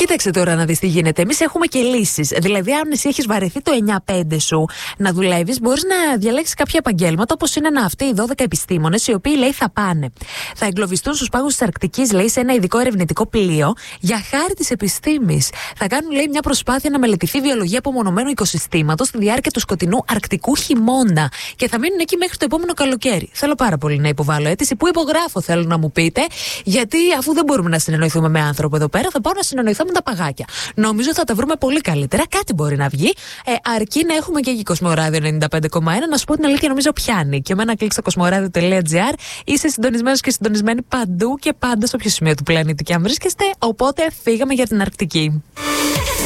Κοίταξε τώρα να δεις τι γίνεται. Εμείς έχουμε και λύσεις. Δηλαδή, αν εσύ έχεις βαρεθεί το 9-5 σου να δουλεύεις, μπορείς να διαλέξεις κάποια επαγγέλματα, όπως είναι αυτοί οι 12 επιστήμονες, οι οποίοι λέει θα πάνε. Θα εγκλωβιστούν στους πάγους της Αρκτικής, λέει, σε ένα ειδικό ερευνητικό πλοίο για χάρη της επιστήμης. Θα κάνουν, λέει, μια προσπάθεια να μελετηθεί η βιολογία απομονωμένου οικοσυστήματος στη διάρκεια του σκοτεινού αρκτικού χειμώνα. Και θα μείνουν εκεί μέχρι το επόμενο καλοκαίρι. Θέλω πάρα πολύ να υποβάλω αίτηση. Πού υπογράφω, θέλω να μου πείτε. Γιατί αφού δεν μπορούμε να συνεννοηθούμε με άνθρωπο εδώ πέρα, θα πάω να συνεννοηθώ με τα παγάκια. Νομίζω θα τα βρούμε πολύ καλύτερα. Κάτι μπορεί να βγει. Αρκεί να έχουμε και εκεί Κοσμοράδιο 95,1. Να σου πω την αλήθεια, νομίζω πιάνει. Και με ένα κλικ στο κοσμοράδιο.gr είσαι συντονισμένος και συντονισμένοι παντού και πάντα στο όποιο σημείο του πλανήτη και αν βρίσκεστε. Οπότε φύγαμε για την Αρκτική.